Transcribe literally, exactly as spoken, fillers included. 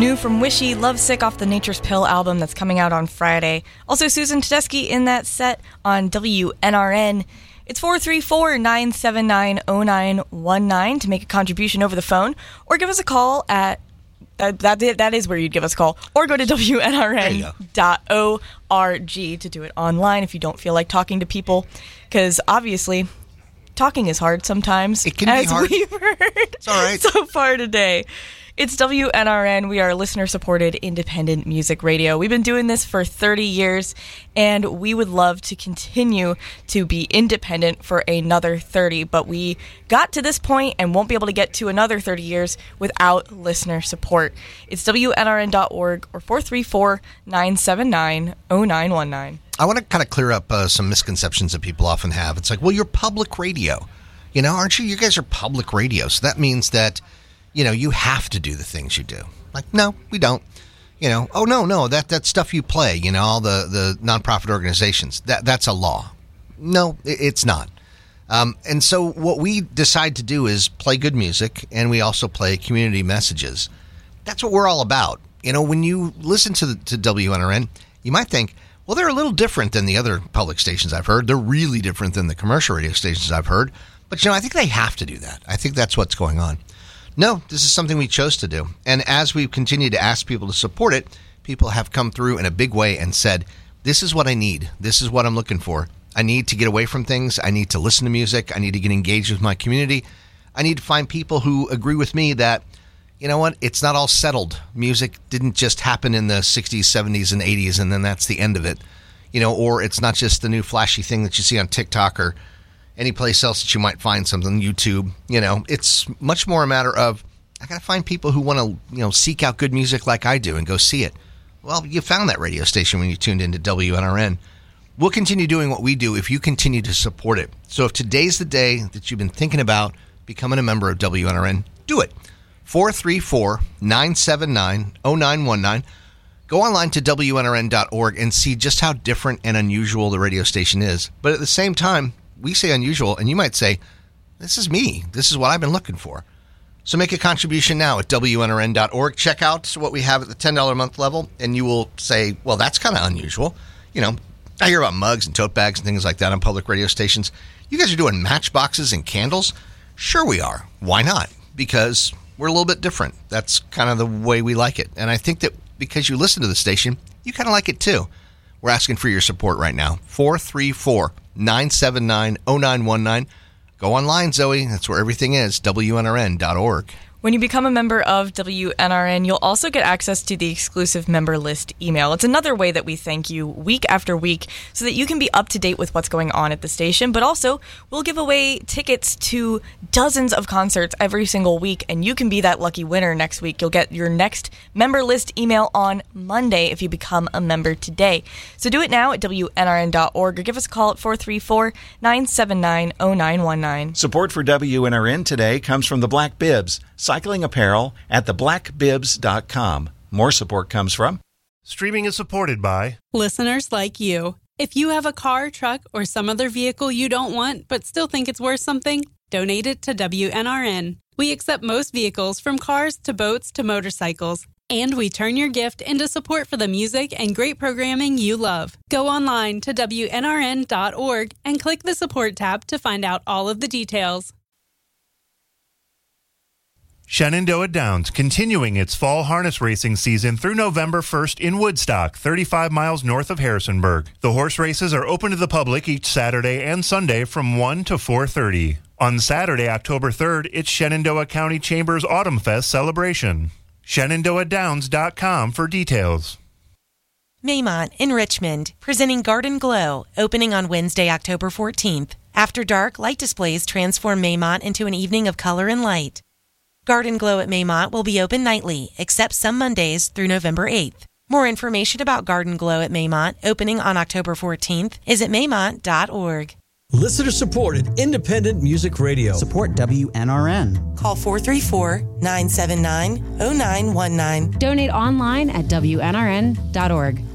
New from Wishy, Lovesick off the Nature's Pill album that's coming out on Friday. Also Susan Tedeschi in that set on W N R N. It's four three four, nine seven nine, zero nine one nine to make a contribution over the phone, or give us a call at, uh, that, that is where you'd give us a call, or go to W N R N dot org to do it online if you don't feel like talking to people, because obviously talking is hard sometimes. It can be hard. As we've heard it's all right. so far today. It's W N R N. We are listener-supported independent music radio. We've been doing this for thirty years, and we would love to continue to be independent for another thirty, but we got to this point and won't be able to get to another thirty years without listener support. It's W N R N dot org or four three four, nine seven nine, zero nine one nine. I want to kind of clear up uh, some misconceptions that people often have. It's like, well, you're public radio. You know, aren't you? You guys are public radio, so that means that you know, you have to do the things you do. Like, no, we don't. You know, oh, no, no, that, that stuff you play, you know, all the, the nonprofit organizations, that that's a law. No, it's not. Um, and so what we decide to do is play good music, and we also play community messages. That's what we're all about. You know, when you listen to, the, to W N R N, you might think, well, they're a little different than the other public stations I've heard. They're really different than the commercial radio stations I've heard. But, you know, I think they have to do that. I think that's what's going on. No, this is something we chose to do. And as we've continued to ask people to support it, people have come through in a big way and said, this is what I need. This is what I'm looking for. I need to get away from things. I need to listen to music. I need to get engaged with my community. I need to find people who agree with me that, you know what, it's not all settled. Music didn't just happen in the sixties, seventies, and eighties, and then that's the end of it. You know, or it's not just the new flashy thing that you see on TikTok or any place else that you might find something, YouTube. You know, it's much more a matter of, I got to find people who want to, you know, seek out good music like I do and go see it. Well, you found that radio station when you tuned into W N R N. We'll continue doing what we do if you continue to support it. So if today's the day that you've been thinking about becoming a member of W N R N, do it. four three four, nine seven nine, zero nine one nine. Go online to W N R N dot org and see just how different and unusual the radio station is. But at the same time, we say unusual, and you might say, this is me. This is what I've been looking for. So make a contribution now at W N R N dot org. Check out what we have at the ten dollars a month level, and you will say, well, that's kind of unusual. You know, I hear about mugs and tote bags and things like that on public radio stations. You guys are doing matchboxes and candles? Sure we are. Why not? Because we're a little bit different. That's kind of the way we like it. And I think that because you listen to the station, you kind of like it too. We're asking for your support right now. four three four, nine seven nine, zero nine one nine. Go online, Zoe. That's where everything is, W N R N dot org. When you become a member of W N R N, you'll also get access to the exclusive member list email. It's another way that we thank you week after week so that you can be up to date with what's going on at the station. But also, we'll give away tickets to dozens of concerts every single week, and you can be that lucky winner next week. You'll get your next member list email on Monday if you become a member today. So do it now at W N R N dot org or give us a call at four three four, nine seven nine, zero nine one nine. Support for W N R N today comes from the Black Bibs, cycling apparel at the black bibs dot com. More support comes from... Streaming is supported by... listeners like you. If you have a car, truck, or some other vehicle you don't want but still think it's worth something, donate it to W N R N. We accept most vehicles from cars to boats to motorcycles. And we turn your gift into support for the music and great programming you love. Go online to W N R N dot org and click the support tab to find out all of the details. Shenandoah Downs continuing its fall harness racing season through November first in Woodstock, thirty-five miles north of Harrisonburg. The horse races are open to the public each Saturday and Sunday from one to four thirty. On Saturday, October third, it's Shenandoah County Chamber's Autumn Fest celebration. Shenandoah Downs dot com for details. Maymont in Richmond, presenting Garden Glow, opening on Wednesday, October fourteenth. After dark, light displays transform Maymont into an evening of color and light. Garden Glow at Maymont will be open nightly, except some Mondays through November eighth. More information about Garden Glow at Maymont, opening on October fourteenth, is at maymont dot org. Listener-supported independent music radio. Support W N R N. Call four three four, nine seven nine, zero nine one nine. Donate online at W N R N dot org.